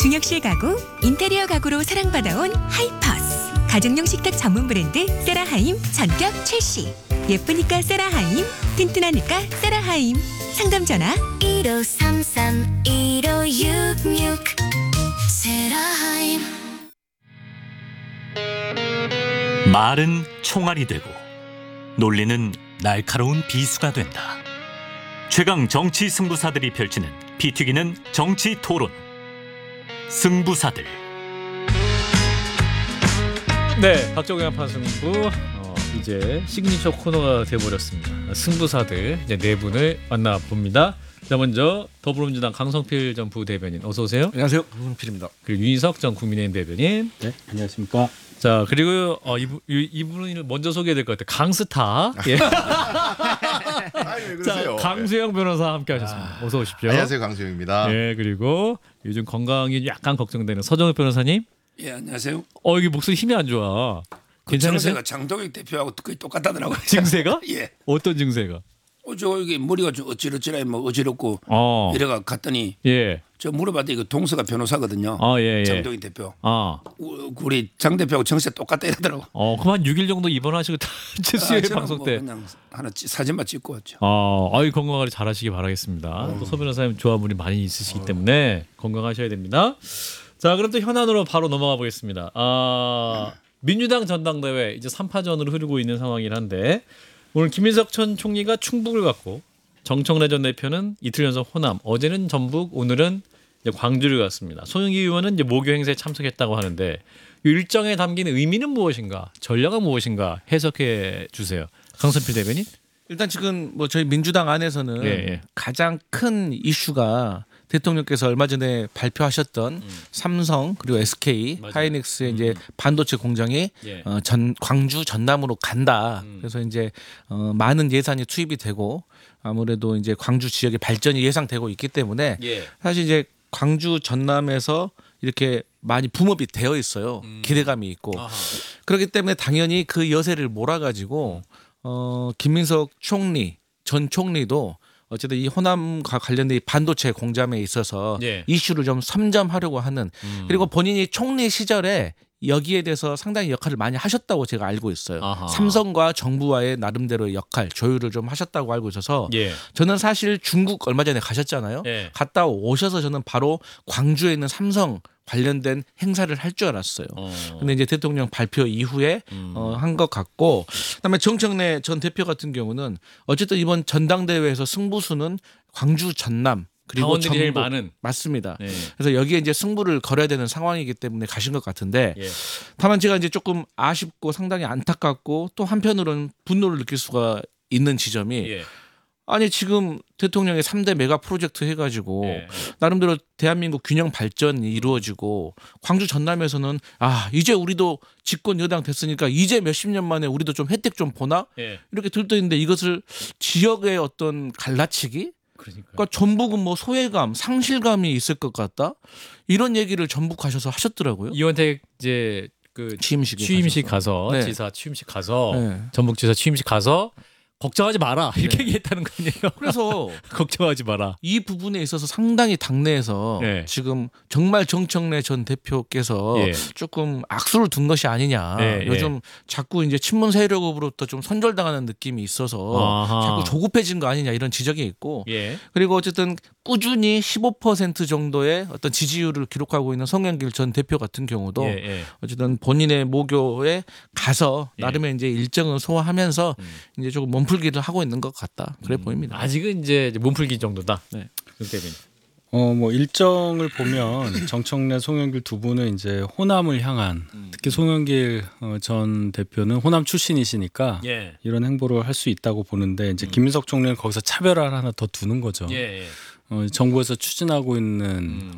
증액실 가구, 인테리어 가구로 사랑받아온 하이퍼스. 가정용 식탁 전문 브랜드 세라하임 전격 출시. 예쁘니까 세라하임, 튼튼하니까 세라하임. 상담 전화 1533-1566 세라하임. 말은 총알이 되고 논리는 날카로운 비수가 된다. 최강 정치 승부사들이 펼치는 피 튀기는 정치 토론. 승부사들. 네, 박정희 한판 승부 이제 시그니처 코너가 돼버렸습니다. 승부사들 이제 네 분을 만나봅니다. 자, 먼저 더불어민주당 강성필 전 부대변인 어서 오세요. 안녕하세요, 강성필입니다. 그리고 윤희석 전 국민의힘 대변인. 네, 안녕하십니까. 자, 그리고 이분을 먼저 소개해야 될 것 같아요. 강스타. 예. 자, 강수영 변호사 함께하셨습니다. 어서 오십시오. 안녕하세요, 강수영입니다. 예, 그리고 요즘 건강이 약간 걱정되는 서정욱 변호사님. 예, 안녕하세요. 이게 목소리 힘이 안 좋아. 괜찮으세요? 증세가 장동혁 대표하고 거의 똑같다더라고요. 증세가? 예. 어떤 증세가? 저 이게 머리가 좀 어찌러찌라 뭐 어지럽고 이래가 갔더니 예. 저 물어봤더니 이거 동서가 변호사거든요. 예. 장동혁 대표. 우리 장 대표하고 정세 똑같다 이러더라고. 그럼 한 6일 정도 입원하시고 수요일 방송 뭐 때. 그냥 하나 사진만 찍고 왔죠. 아이 건강관리 잘하시기 바라겠습니다. 또 서 변호사님 조합물이 많이 있으시기 때문에 건강하셔야 됩니다. 자, 그럼 또 현안으로 바로 넘어가 보겠습니다. 민주당 전당대회 이제 3파전으로 흐르고 있는 상황이긴 한데 오늘 김인석 전 총리가 충북을 갔고 정청래 전 대표는 이틀 연속 호남, 어제는 전북, 오늘은 이제 광주를 갔습니다. 손영기 의원은 이제 모교 행사에 참석했다고 하는데 일정에 담긴 의미는 무엇인가, 전략은 무엇인가 해석해 주세요. 강성필 대변인. 일단 지금 뭐 저희 민주당 안에서는 예. 가장 큰 이슈가 대통령께서 얼마 전에 발표하셨던 삼성 그리고 SK 맞아요. 하이닉스의 이제 반도체 공장이 예. 광주 전남으로 간다. 그래서 이제 많은 예산이 투입이 되고 아무래도 이제 광주 지역의 발전이 예상되고 있기 때문에 예. 사실 이제 광주 전남에서 이렇게 많이 붐업이 되어 있어요. 기대감이 있고 그렇기 때문에 당연히 그 여세를 몰아가지고 김민석 총리 전 총리도 어쨌든 이 호남과 관련된 이 반도체 공장에 있어서 예. 이슈를 좀 선점하려고 하는 그리고 본인이 총리 시절에 여기에 대해서 상당히 역할을 많이 하셨다고 제가 알고 있어요. 삼성과 정부와의 나름대로의 역할 조율을 좀 하셨다고 알고 있어서 예. 저는 사실 중국 얼마 전에 가셨잖아요. 예. 갔다 오셔서 저는 바로 광주에 있는 삼성 관련된 행사를 할 줄 알았어요. 근데 이제 대통령 발표 이후에 한 것 같고, 그다음에 정청래 전 대표 같은 경우는 어쨌든 이번 전당대회에서 승부수는 광주 전남 그리고 당원들이 제일 전북 많은. 맞습니다. 네. 그래서 여기에 이제 승부를 걸어야 되는 상황이기 때문에 가신 것 같은데, 예. 다만 제가 이제 조금 아쉽고 상당히 안타깝고 또 한편으로는 분노를 느낄 수가 있는 지점이 예. 아니 지금 대통령의 3대 메가 프로젝트 해가지고 예. 나름대로 대한민국 균형 발전이 이루어지고 광주 전남에서는 이제 우리도 집권 여당 됐으니까 이제 몇십 년 만에 우리도 좀 혜택 좀 보나 예. 이렇게 들떠있는데 이것을 지역의 어떤 갈라치기 그러니까 전북은 뭐 소외감 상실감이 있을 것 같다 이런 얘기를 전북 가셔서 하셨더라고요. 이원택 이제 그 취임식 가서 네. 지사 취임식 가서 네. 전북지사 취임식 가서 걱정하지 마라 이렇게 얘기했다는 거 아니에요? 그래서 걱정하지 마라. 이 부분에 있어서 상당히 당내에서 네. 지금 정말 정청래 전 대표께서 예. 조금 악수를 둔 것이 아니냐. 예, 요즘 자꾸 이제 친문 세력으로부터 좀 선절당하는 느낌이 있어서 자꾸 조급해진 거 아니냐 이런 지적이 있고 예. 그리고 어쨌든 꾸준히 15% 정도의 어떤 지지율을 기록하고 있는 송영길 전 대표 같은 경우도 예. 어쨌든 본인의 모교에 가서 예. 나름의 이제 일정을 소화하면서 이제 조금 몸풀기를 하고 있는 것 같다. 그래 보입니다. 아직은 이제 몸풀기 정도다. 네. 윤대빈. 뭐 일정을 보면 정청래, 송영길 두 분은 이제 호남을 향한 특히 송영길 전 대표는 호남 출신이시니까 예. 이런 행보를 할 수 있다고 보는데 이제 김민석 총리는 거기서 차별화를 하나 더 두는 거죠. 예. 정부에서 추진하고 있는